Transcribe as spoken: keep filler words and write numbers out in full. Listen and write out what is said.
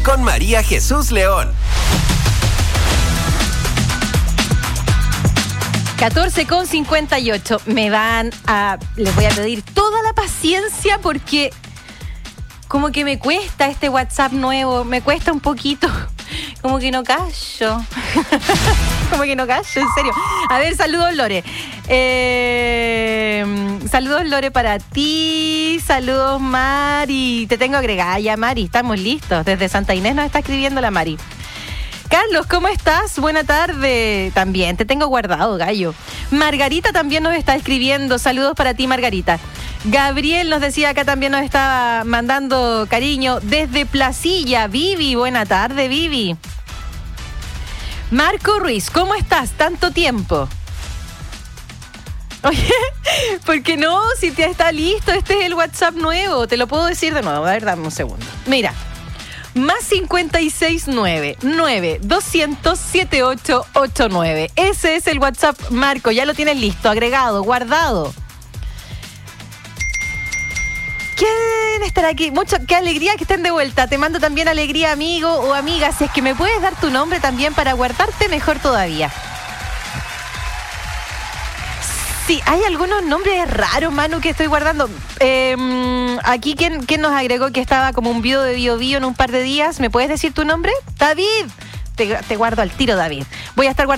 con María Jesús León. catorce con cincuenta y ocho. Me van a... Les voy a pedir toda la paciencia porque como que me cuesta este WhatsApp nuevo. Me cuesta un poquito. Como que no callo. Como que no callo, en serio. A ver, saludos, Lore. Eh, saludos, Lore, para ti. Saludos, Mari. Te tengo agregada ya, Mari. Estamos listos. Desde Santa Inés nos está escribiendo la Mari. Carlos, ¿cómo estás? Buena tarde. También te tengo guardado, gallo. Margarita también nos está escribiendo. Saludos para ti, Margarita. Gabriel nos decía acá también nos estaba mandando cariño desde Placilla. Vivi, buena tarde, Vivi. Marco Ruiz, ¿cómo estás? Tanto tiempo. Oye, ¿por qué no? Si te está listo, este es el WhatsApp nuevo. Te lo puedo decir de nuevo. A ver, dame un segundo. Mira. Más cincuenta y seis nueve nueve doscientos setenta y ocho ochenta y nueve. Ese es el WhatsApp, Marco. Ya lo tienes listo, agregado, guardado. ¿Quién estará aquí? Mucho, qué alegría que estén de vuelta. Te mando también alegría, amigo o amiga. Si es que me puedes dar tu nombre también para guardarte, mejor todavía. Sí, hay algunos nombres raros, Manu, que estoy guardando. Eh, aquí, ¿quién, ¿quién nos agregó que estaba como un viudo de Bio Bio en un par de días? ¿Me puedes decir tu nombre? David. Te, te guardo al tiro, David. Voy a estar guardando.